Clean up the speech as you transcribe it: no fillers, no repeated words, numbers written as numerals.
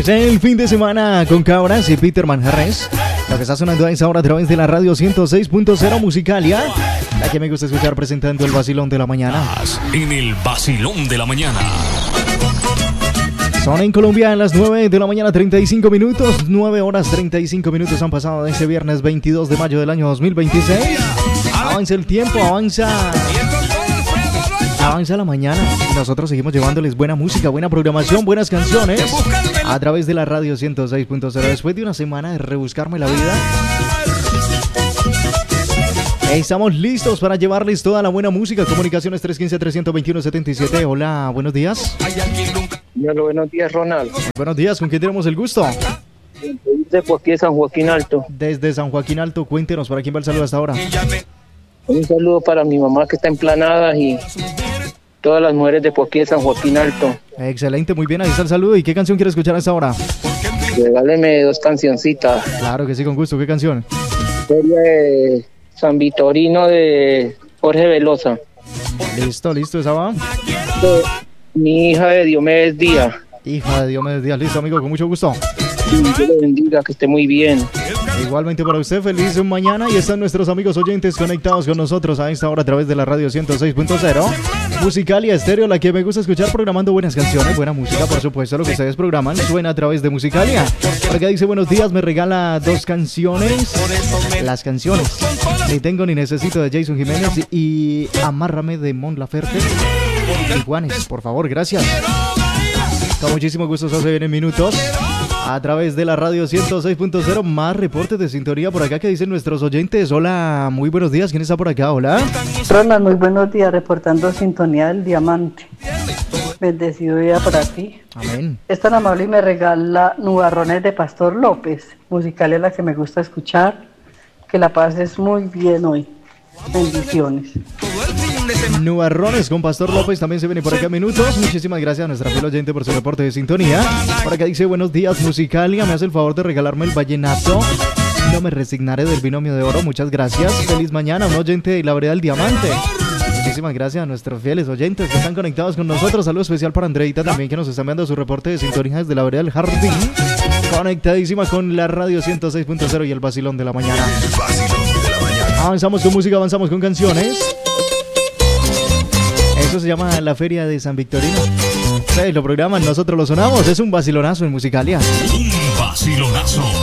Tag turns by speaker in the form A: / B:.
A: Es el fin de semana con Cabras y Peter Manjarres. Lo que está sonando es ahora a través de la radio 106.0 Musicalia. La que me gusta escuchar presentando el vacilón de la mañana.
B: En el vacilón de la mañana.
A: Son en Colombia a las 9 de la mañana 35 minutos. 9 horas 35 minutos han pasado de este viernes 22 de mayo del año 2026. Avanza el tiempo, avanza la mañana. Y nosotros seguimos llevándoles buena música, buena programación, buenas canciones a través de la radio 106.0. Después de una semana de rebuscarme la vida, estamos listos para llevarles toda la buena música. Comunicaciones 315-321-77. Hola, buenos días.
C: Hola, buenos días, Ronald.
A: Buenos días, ¿con quién tenemos el gusto?
C: Desde aquí de San Joaquín Alto.
A: Desde San Joaquín Alto, cuéntenos, ¿para quién va el saludo hasta ahora?
C: Un saludo para mi mamá que está en Planadas y todas las mujeres de por aquí de San Joaquín Alto.
A: Excelente, muy bien, ahí está el saludo. ¿Y qué canción quiere escuchar a esta hora?
C: Regáleme 2 cancioncitas.
A: Claro que sí, con gusto. ¿Qué canción?
C: Sería de San Vitorino de Jorge Velosa.
A: Listo, esa va.
C: Mi hija de Diomedes Díaz.
A: Hija de Diomedes Díaz, listo, amigo, con mucho gusto.
C: Dios le bendiga, que esté muy bien.
A: Igualmente para usted, feliz mañana. Y están nuestros amigos oyentes conectados con nosotros a esta hora a través de la radio 106.0 Musicalia Estéreo, la que me gusta escuchar programando buenas canciones, buena música, por supuesto. Lo que ustedes programan suena a través de Musicalia. Por acá dice buenos días, me regala 2 canciones. Las canciones Ni tengo ni necesito de Jason Jiménez y Amárrame de Mon Laferte y Juanes, por favor, gracias. Con muchísimo gusto, se vienen minutos a través de la radio 106.0. Más reportes de sintonía por acá que dicen nuestros oyentes. Hola, muy buenos días. ¿Quién está por acá? Hola.
D: Ronald, muy buenos días. Reportando sintonía del diamante. Bendecido día para ti.
A: Amén.
D: Es tan amable y me regala Nubarrones de Pastor López. Musical es la que me gusta escuchar. Que la pases muy bien hoy. Bendiciones.
A: Nubarrones con Pastor López también se viene por acá minutos. Muchísimas gracias a nuestra fiel oyente por su reporte de sintonía. Por acá dice buenos días, Musicalia, me hace el favor de regalarme el vallenato. No me resignaré del binomio de oro, muchas gracias. Feliz mañana, un oyente de la vereda del Diamante. Muchísimas gracias a nuestros fieles oyentes que están conectados con nosotros. Saludo especial para Andreita también, que nos está enviando su reporte de sintonía desde la vereda del Jardín. Conectadísima con la radio 106.0 y el vacilón de la mañana. Avanzamos con música, avanzamos con canciones. Eso se llama la Feria de San Victorino. Ustedes lo programan, nosotros lo sonamos. Es un vacilonazo en Musicalia.
B: Un vacilonazo.